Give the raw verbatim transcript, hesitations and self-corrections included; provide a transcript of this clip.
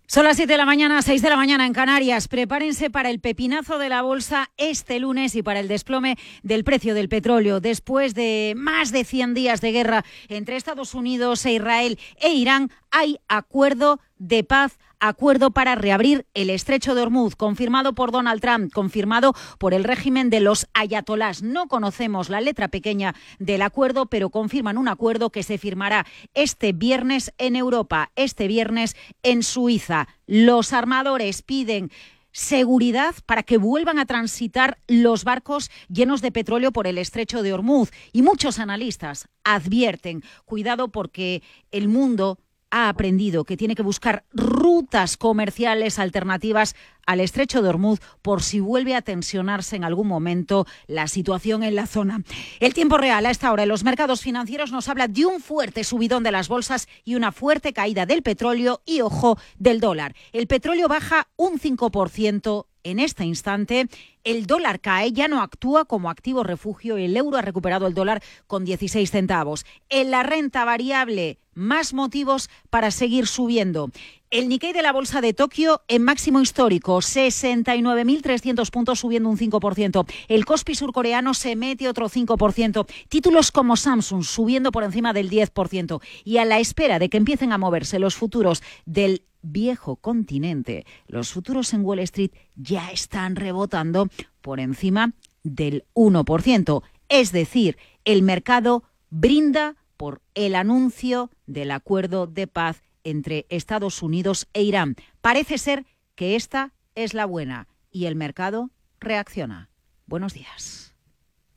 Son las siete de la mañana, seis de la mañana en Canarias. Prepárense para el pepinazo de la bolsa este lunes y para el desplome del precio del petróleo. Después de más de cien días de guerra entre Estados Unidos e Israel e Irán, hay acuerdo de paz, acuerdo para reabrir el estrecho de Hormuz, confirmado por Donald Trump, confirmado por el régimen de los ayatolás. No conocemos la letra pequeña del acuerdo, pero confirman un acuerdo que se firmará este viernes en Europa, este viernes en Suiza. Los armadores piden seguridad para que vuelvan a transitar los barcos llenos de petróleo por el estrecho de Hormuz. Y muchos analistas advierten, cuidado porque el mundo ha aprendido que tiene que buscar rutas comerciales alternativas al estrecho de Hormuz por si vuelve a tensionarse en algún momento la situación en la zona. El tiempo real a esta hora en los mercados financieros nos habla de un fuerte subidón de las bolsas y una fuerte caída del petróleo y, ojo, del dólar. El petróleo baja un cinco por ciento en este instante. El dólar cae, ya no actúa como activo refugio. El euro ha recuperado el dólar con dieciséis centavos. En la renta variable, más motivos para seguir subiendo. El Nikkei de la bolsa de Tokio en máximo histórico, sesenta y nueve mil trescientos puntos, subiendo un cinco por ciento. El Kospi surcoreano se mete otro cinco por ciento. Títulos como Samsung subiendo por encima del diez por ciento. Y a la espera de que empiecen a moverse los futuros del viejo continente, los futuros en Wall Street ya están rebotando por encima del uno por ciento. Es decir, el mercado brinda por el anuncio del acuerdo de paz entre Estados Unidos e Irán. Parece ser que esta es la buena y el mercado reacciona. Buenos días.